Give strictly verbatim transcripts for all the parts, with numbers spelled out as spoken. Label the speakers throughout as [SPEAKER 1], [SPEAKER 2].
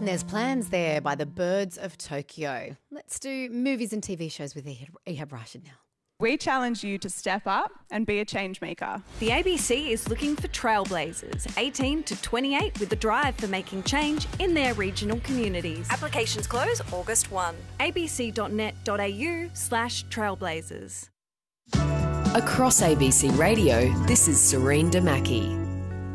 [SPEAKER 1] And there's plans there by the Birds of Tokyo. Let's do movies and T V shows with Ehab Rashid now.
[SPEAKER 2] We challenge you to step up and be a change maker.
[SPEAKER 3] The A B C is looking for trailblazers, eighteen to twenty-eight, with a drive for making change in their regional communities. Applications close August first. abc.net.au slash trailblazers.
[SPEAKER 4] Across A B C Radio, this is Serene Damaki.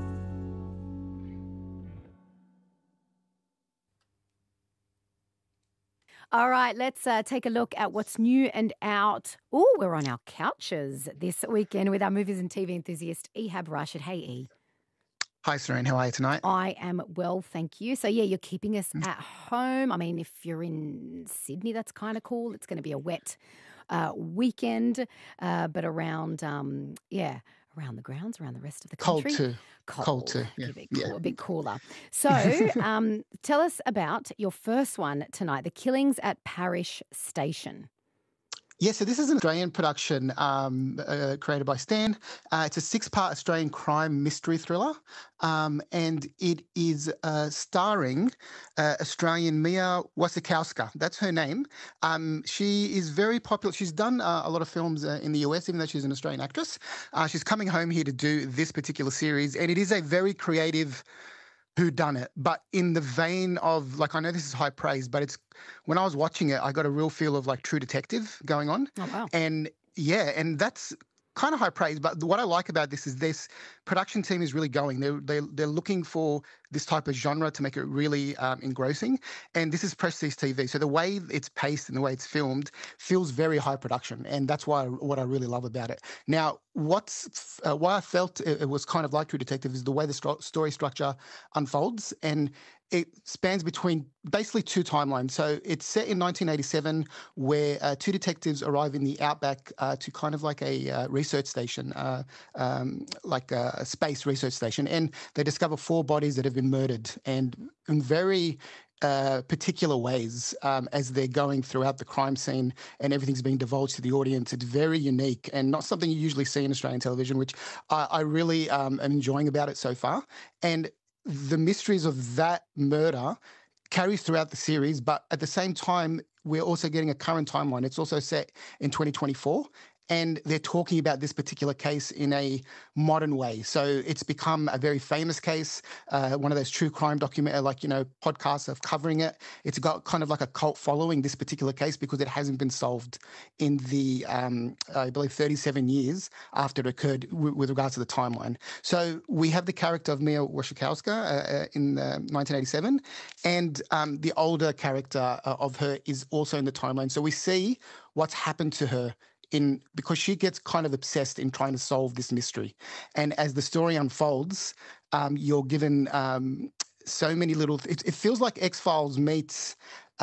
[SPEAKER 1] All right, let's uh, take a look at what's new and out. Oh, we're on our couches this weekend with our movies and T V enthusiast, Ehab Rashid. Hey, E.
[SPEAKER 5] Hi, Serene. How are you tonight?
[SPEAKER 1] I am well, thank you. So, yeah, you're keeping us at home. I mean, if you're in Sydney, that's kind of cool. It's going to be a wet uh, weekend, uh, but around, um, yeah, around the grounds, around the rest of the country.
[SPEAKER 5] Cold too.
[SPEAKER 1] Cold,
[SPEAKER 5] Cold too. Yeah.
[SPEAKER 1] A bit, cool,
[SPEAKER 5] yeah.
[SPEAKER 1] a bit cooler. So, um, tell us about your first one tonight, The Killings at Parish Station.
[SPEAKER 5] Yeah, so this is an Australian production um, uh, created by Stan. Uh, it's a six-part Australian crime mystery thriller, um, and it is uh, starring uh, Australian Mia Wasikowska. That's her name. Um, she is very popular. She's done uh, a lot of films uh, in the U S, even though she's an Australian actress. Uh, she's coming home here to do this particular series, and it is a very creative who done it, but in the vein of, like, I know this is high praise, but it's, when I was watching it, I got a real feel of like True Detective going on.
[SPEAKER 1] Oh, wow.
[SPEAKER 5] And yeah, and that's kind of high praise, but what I like about this is this production team is really going. They're, they're, they're looking for this type of genre to make it really um, engrossing. And this is Prestige T V. So the way it's paced and the way it's filmed feels very high production. And that's why what I really love about it. Now, what's uh, why I felt it, it was kind of like True Detective is the way the st- story structure unfolds. And it spans between basically two timelines. So it's set in nineteen eighty-seven, where uh, two detectives arrive in the outback uh, to kind of like a uh, research station, uh, um, like a, a space research station, and they discover four bodies that have been murdered, and in very uh, particular ways um, as they're going throughout the crime scene, and everything's being divulged to the audience. It's very unique and not something you usually see in Australian television, which I, I really um, am enjoying about it so far. And the mysteries of that murder carries throughout the series, but at the same time, we're also getting a current timeline. It's also set in twenty twenty-four, and they're talking about this particular case in a modern way. So it's become a very famous case, uh, one of those true crime document, like, you know, podcasts of covering it. It's got kind of like a cult following, this particular case, because it hasn't been solved in the, um, I believe, thirty-seven years after it occurred w- with regards to the timeline. So we have the character of Mia Wasikowska uh, in uh, nineteen eighty-seven, and um, the older character uh, of her is also in the timeline. So we see what's happened to her in because she gets kind of obsessed in trying to solve this mystery. And as the story unfolds, um, you're given um, so many little... It, it feels like X-Files meets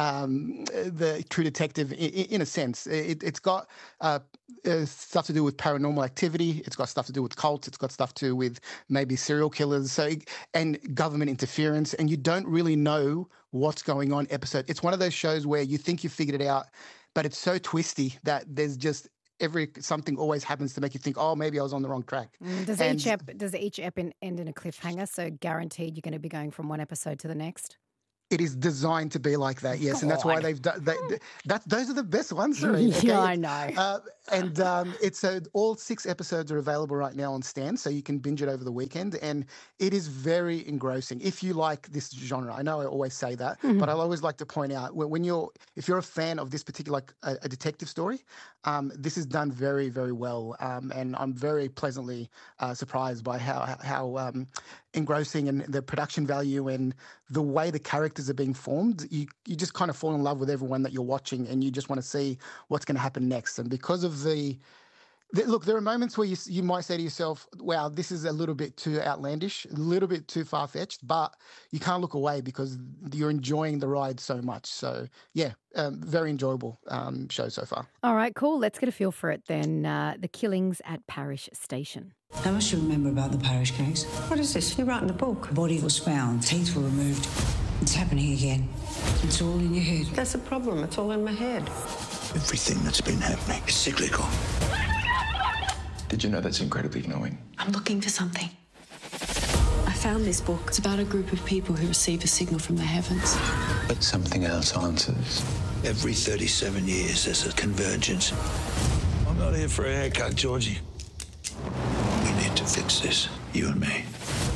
[SPEAKER 5] um, the True Detective in, in a sense. It, it's got uh, uh, stuff to do with paranormal activity. It's got stuff to do with cults. It's got stuff to do with maybe serial killers so and government interference. And you don't really know what's going on episode. It's one of those shows where you think you figured it out, but it's so twisty that there's just every something always happens to make you think, oh, maybe I was on the wrong track.
[SPEAKER 1] Mm, does
[SPEAKER 5] and,
[SPEAKER 1] each ep, does each ep end in a cliffhanger? So guaranteed you're going to be going from one episode to the next?
[SPEAKER 5] It is designed to be like that, yes,
[SPEAKER 1] God.
[SPEAKER 5] and that's why they've done they, that. Those are the best ones, Serene, okay?
[SPEAKER 1] Yeah, I know.
[SPEAKER 5] Uh, and um, it's uh, all six episodes are available right now on Stan, so you can binge it over the weekend, and it is very engrossing if you like this genre. I know I always say that, mm-hmm. but I always like to point out when you're if you're a fan of this particular like, a, a detective story, um, this is done very very well, um, and I'm very pleasantly uh, surprised by how how um, engrossing and the production value and the way the characters are being formed. You you just kind of fall in love with everyone that you're watching, and you just want to see what's going to happen next. And because of the, the look, there are moments where you you might say to yourself, "Wow, this is a little bit too outlandish, a little bit too far fetched," but you can't look away because you're enjoying the ride so much. So yeah, um, very enjoyable um, show so far.
[SPEAKER 1] All right, cool. Let's get a feel for it then. Uh, The Killings at Parish Station.
[SPEAKER 6] How much do you remember about the parish case?
[SPEAKER 7] What is this? You wrote in the book.
[SPEAKER 6] A body was found, teeth were removed. It's happening again. It's all in your head.
[SPEAKER 7] That's the problem. It's all in my head.
[SPEAKER 8] Everything that's been happening is cyclical.
[SPEAKER 9] Did you know that's incredibly annoying?
[SPEAKER 10] I'm looking for something. I
[SPEAKER 3] found this book.
[SPEAKER 6] It's about a group of people who receive a signal from the heavens.
[SPEAKER 8] But something else answers. Every thirty-seven years, there's a convergence. I'm not here for a haircut, Georgie. We need to fix this, you and me.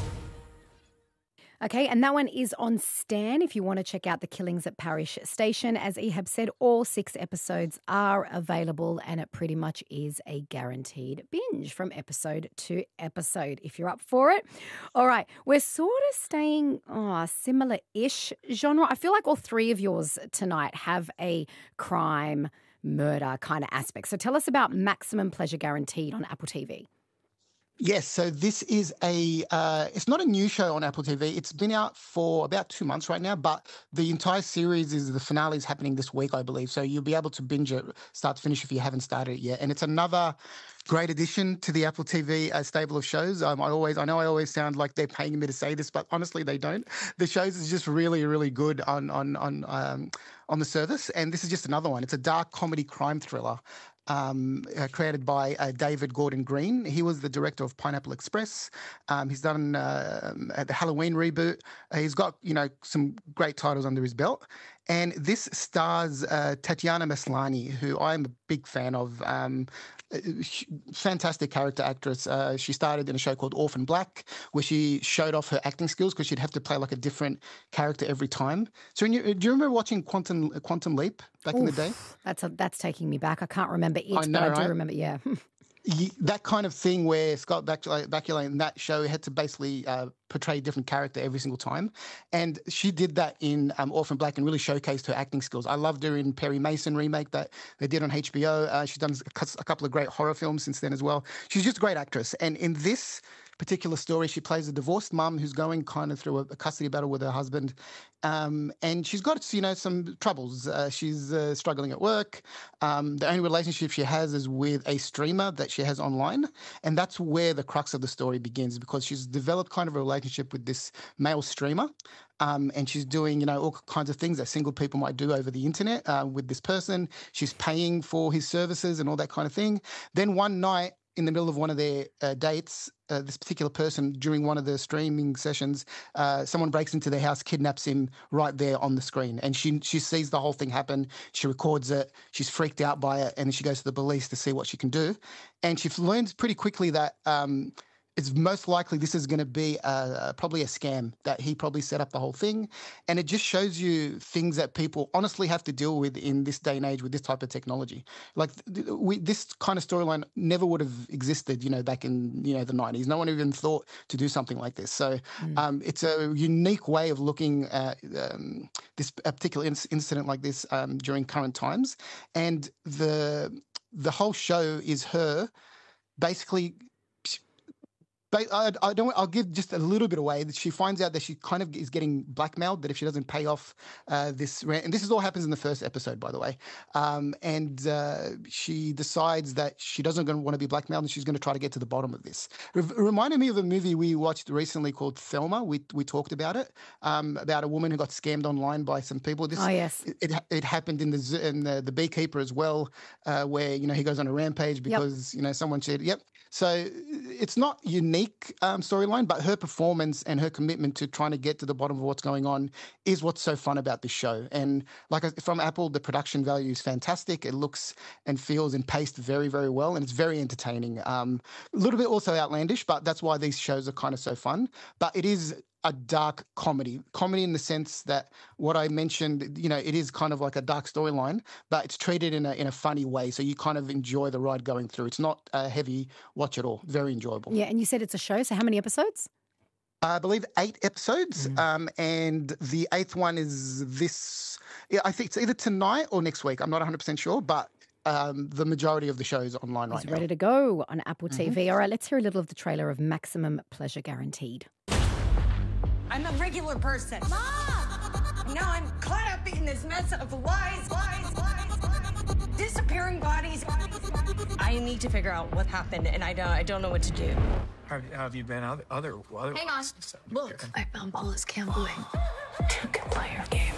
[SPEAKER 1] Okay, and that one is on Stan if you want to check out The Killings at Parish Station. As Ehab said, all six episodes are available and it pretty much is a guaranteed binge from episode to episode if you're up for it. All right, we're sort of staying oh, similar-ish genre. I feel like all three of yours tonight have a crime, murder kind of aspect. So tell us about Maximum Pleasure Guaranteed on Apple T V.
[SPEAKER 5] Yes, so this is a, uh, it's not a new show on Apple T V. It's been out for about two months right now, but the entire series is, the finale is happening this week, I believe. So you'll be able to binge it start to finish if you haven't started it yet. And it's another great addition to the Apple T V uh, stable of shows. Um, I always, I know I always sound like they're paying me to say this, but honestly, they don't. The shows is just really, really good on, on, on, um, on the service. And this is just another one. It's a dark comedy crime thriller. Um, uh, created by uh, David Gordon Green. He was the director of Pineapple Express. Um, he's done uh, the Halloween reboot. Uh, he's got, you know, some great titles under his belt. And this stars uh, Tatiana Maslany, who I'm a big fan of. Um, fantastic character actress. Uh, she started in a show called Orphan Black, where she showed off her acting skills because she'd have to play like a different character every time. So, do you remember watching Quantum Quantum Leap back Oof, in the day?
[SPEAKER 1] That's a, that's taking me back. I can't remember it, I know, but I right? do remember. Yeah.
[SPEAKER 5] That kind of thing where Scott Bakula in that show had to basically uh, portray a different character every single time. And she did that in um, Orphan Black and really showcased her acting skills. I loved her in Perry Mason remake that they did on H B O. Uh, she's done a couple of great horror films since then as well. She's just a great actress. And in this particular story, she plays a divorced mum who's going kind of through a, a custody battle with her husband. Um, and she's got, you know, some troubles. Uh, she's uh, struggling at work. Um, the only relationship she has is with a streamer that she has online. And that's where the crux of the story begins, because she's developed kind of a relationship with this male streamer. Um, and she's doing, you know, all kinds of things that single people might do over the internet uh, with this person. She's paying for his services and all that kind of thing. Then one night, in the middle of one of their uh, dates, uh, this particular person, during one of the streaming sessions, uh, someone breaks into their house, kidnaps him right there on the screen. And she she sees the whole thing happen. She records it. She's freaked out by it. And then she goes to the police to see what she can do. And she learns pretty quickly that um, it's most likely this is going to be a, probably a scam, that he probably set up the whole thing. And it just shows you things that people honestly have to deal with in this day and age with this type of technology. Like we, this kind of storyline never would have existed, you know, back in, you know, the nineties. No one even thought to do something like this. So mm. um, it's a unique way of looking at um, this a particular in- incident like this um, during current times. And the the whole show is her basically... But I, I don't. I'll give just a little bit away. That she finds out that she kind of is getting blackmailed. That if she doesn't pay off uh, this rent, and this is all happens in the first episode, by the way. Um, and uh, she decides that she doesn't going to want to be blackmailed, and she's going to try to get to the bottom of this. It reminded me of a movie we watched recently called Thelma. We we talked about it um, about a woman who got scammed online by some people. This,
[SPEAKER 1] oh yes,
[SPEAKER 5] it it, it happened in the in the, the Beekeeper as well, uh, where you know he goes on a rampage because yep. you know someone said yep. So it's not unique um, storyline, but her performance and her commitment to trying to get to the bottom of what's going on is what's so fun about this show. And like from Apple, the production value is fantastic. It looks and feels and paced very, very well, and it's very entertaining. Um, a little bit also outlandish, but that's why these shows are kind of so fun. But it is a dark comedy, comedy in the sense that what I mentioned, you know, it is kind of like a dark storyline, but it's treated in a in a funny way. So you kind of enjoy the ride going through. It's not a heavy watch at all. Very enjoyable.
[SPEAKER 1] Yeah, and you said it's a show. So how many episodes?
[SPEAKER 5] I believe eight episodes, mm. um, and the eighth one is this. Yeah, I think it's either tonight or next week. I'm not one hundred percent sure, but um, the majority of the show is online right
[SPEAKER 1] it's
[SPEAKER 5] now.
[SPEAKER 1] Ready to go on Apple T V.
[SPEAKER 5] Mm-hmm.
[SPEAKER 1] All right, let's hear a little of the trailer of Maximum Pleasure Guaranteed.
[SPEAKER 9] I'm a regular person. Mom! Now I'm caught up in this mess of lies, lies, lies, lies, disappearing bodies. I need to figure out what happened, and I don't, I don't know what to do.
[SPEAKER 10] How have you been? Other, other, other
[SPEAKER 9] Hang on. Look.
[SPEAKER 6] I found Paula's gambling. Two can play your game.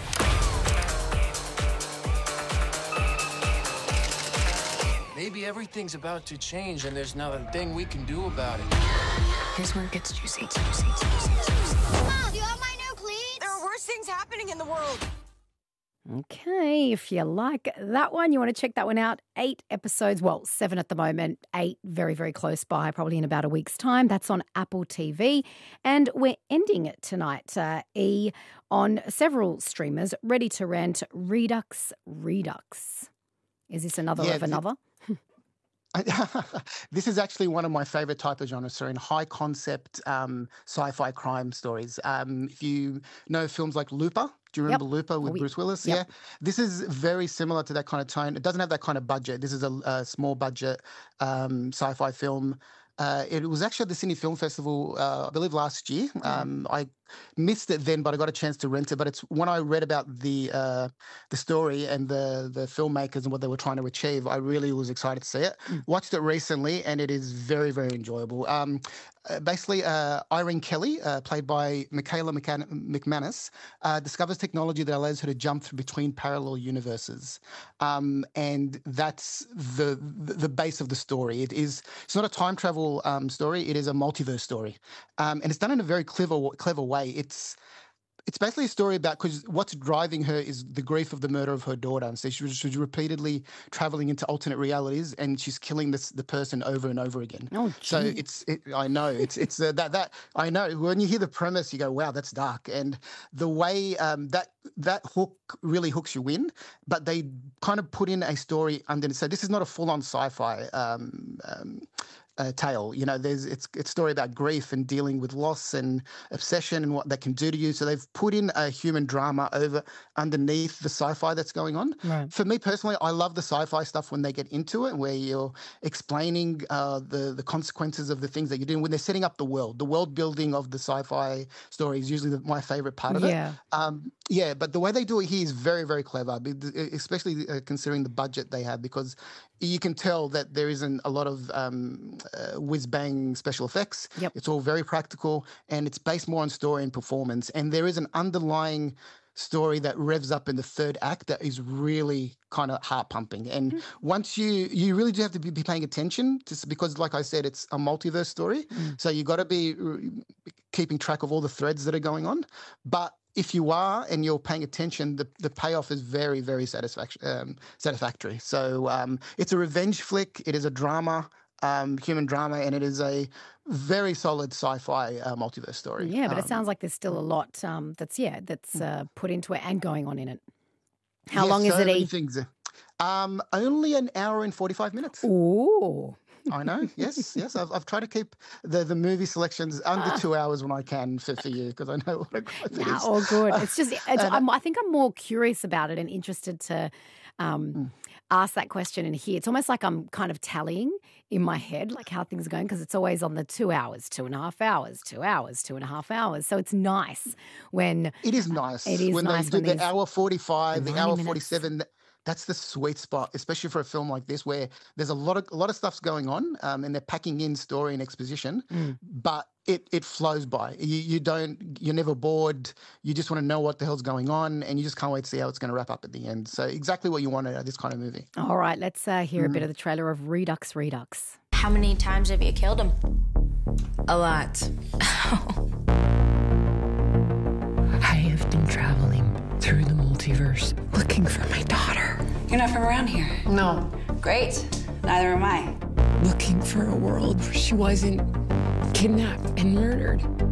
[SPEAKER 11] Maybe everything's about to change, and there's not a thing we can do about it.
[SPEAKER 6] Here's where it gets juicy. Juicy, juicy, juicy.
[SPEAKER 9] Mom, do you have my new cleats? There are worse things happening in the world.
[SPEAKER 1] Okay, if you like that one, you want to check that one out. Eight episodes, well, seven at the moment, eight very, very close by, probably in about a week's time. That's on Apple T V. And we're ending it tonight, uh, E, on several streamers, ready to rent Redux Redux. Is this another
[SPEAKER 5] Yeah,
[SPEAKER 1] of another?
[SPEAKER 5] This is actually one of my favorite type of genres, so in high concept um, sci-fi crime stories. Um, if you know films like Looper, do you remember
[SPEAKER 1] Yep.
[SPEAKER 5] Looper with
[SPEAKER 1] Oh, we-
[SPEAKER 5] Bruce Willis?
[SPEAKER 1] yep.
[SPEAKER 5] Yeah. This is very similar to that kind of tone. It doesn't have that kind of budget. This is a, a small budget um, sci-fi film. Uh, it was actually at the Sydney Film Festival, uh, I believe, last year. Um, I missed it then, but I got a chance to rent it. But it's when I read about the uh, the story and the the filmmakers and what they were trying to achieve, I really was excited to see it. Watched it recently, and it is very, very enjoyable. Um, uh, basically, uh, Irene Kelly, uh, played by Michaela McCan- McManus, uh, discovers technology that allows her to jump through between parallel universes, um, and that's the, the the base of the story. It is it's not a time travel um, story; it is a multiverse story, um, and it's done in a very clever clever way. It's it's basically a story about, because what's driving her is the grief of the murder of her daughter. And so she's, she's repeatedly traveling into alternate realities, and she's killing this the person over and over again.
[SPEAKER 1] Oh,
[SPEAKER 5] so
[SPEAKER 1] gee.
[SPEAKER 5] it's it, I know it's it's uh, that that I know when you hear the premise, you go, wow, that's dark. And the way um, that that hook really hooks you in, but they kind of put in a story underneath. So this is not a full on sci-fi. Um, um, Uh, tale, you know, there's it's it's a story about grief and dealing with loss and obsession and what that can do to you. So they've put in a human drama over underneath the sci-fi that's going on.
[SPEAKER 1] Right.
[SPEAKER 5] For me personally, I love the sci-fi stuff when they get into it, where you're explaining uh, the the consequences of the things that you're doing when they're setting up the world. The world building of the sci-fi story is usually the, my favorite part of
[SPEAKER 1] Yeah.
[SPEAKER 5] it. Um, yeah, but the way they do it here is very, very clever, be- especially uh, considering the budget they have, because you can tell that there isn't a lot of um, uh, whiz-bang special effects.
[SPEAKER 1] Yep.
[SPEAKER 5] It's all very practical, and it's based more on story and performance. And there is an underlying story that revs up in the third act that is really kind of heart-pumping. And
[SPEAKER 1] Mm-hmm.
[SPEAKER 5] once you, you really do have to be, be paying attention, just because, like I said, it's a multiverse story.
[SPEAKER 1] Mm.
[SPEAKER 5] So you got to be uh, keeping track of all the threads that are going on. But if you are and you're paying attention, the, the payoff is very, very satisfaction, um, satisfactory. So um, it's a revenge flick. It is a drama, um, human drama, and it is a very solid sci-fi uh, multiverse story.
[SPEAKER 1] Yeah, but it
[SPEAKER 5] Um,
[SPEAKER 1] sounds like there's still a lot um, that's, yeah, that's uh, put into it and going on in it. How
[SPEAKER 5] yeah,
[SPEAKER 1] long is
[SPEAKER 5] so
[SPEAKER 1] it,
[SPEAKER 5] many
[SPEAKER 1] E?
[SPEAKER 5] things. Um, only an hour and forty-five minutes.
[SPEAKER 1] Ooh.
[SPEAKER 5] I know. Yes, yes. I've, I've tried to keep the, the movie selections under two hours when I can for, for you, because I know what a gripe it
[SPEAKER 1] Nah,
[SPEAKER 5] is.
[SPEAKER 1] all good. It's just, it's,
[SPEAKER 5] And I-
[SPEAKER 1] I'm, I think I'm more curious about it and interested to um,
[SPEAKER 5] Mm.
[SPEAKER 1] ask that question and hear. It's almost like I'm kind of tallying in my head, like how things are going, because it's always on the two hours, two and a half hours, two hours, two and a half hours. So it's nice when
[SPEAKER 5] It is nice.
[SPEAKER 1] It is
[SPEAKER 5] when
[SPEAKER 1] nice
[SPEAKER 5] they do
[SPEAKER 1] when
[SPEAKER 5] the
[SPEAKER 1] these-
[SPEAKER 5] hour forty-five, the
[SPEAKER 1] ninety
[SPEAKER 5] hour
[SPEAKER 1] minutes.
[SPEAKER 5] forty-seven. th- That's the sweet spot, especially for a film like this, where there's a lot of a lot of stuff's going on, um, and they're packing in story and exposition,
[SPEAKER 1] Mm.
[SPEAKER 5] but it it flows by. You you don't you're never bored. You just want to know what the hell's going on, and you just can't wait to see how it's going to wrap up at the end. So exactly what you want out of this kind of movie.
[SPEAKER 1] All right, let's uh, hear a
[SPEAKER 5] Mm.
[SPEAKER 1] bit of the trailer of Redux Redux.
[SPEAKER 11] How many times have you killed him?
[SPEAKER 6] A lot. I have been traveling through the multiverse looking for my daughter.
[SPEAKER 12] You're not from around here.
[SPEAKER 6] No.
[SPEAKER 12] Great. Neither am I.
[SPEAKER 6] Looking for a world where she wasn't kidnapped and murdered.